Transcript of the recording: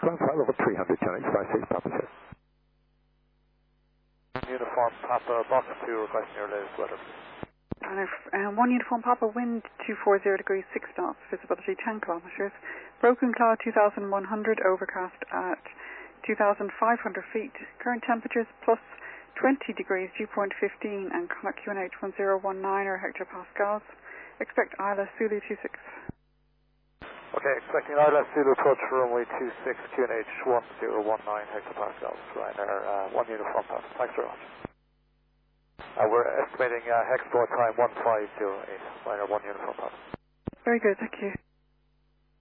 Ground flight level 300, challenge 56, Papa sir. Uniform Papa, Box 2, requesting your latest weather. And 1 Uniform Papa, wind 240 degrees 6 knots, visibility 10 kilometers. Broken cloud 2100, overcast at 2500 feet. Current temperatures plus 20 degrees, dew point 15, and QNH 1019 or hectopascals. Expect ILS Zulu 26. Okay, expecting ILS Zulu approach for runway 26, QNH 1019 hectopascals. Ryanair 1 Uniform Papa. Thanks very much. We're estimating hex floor time 1508. Ryanair 1 Uniform Papa. Very good, thank you.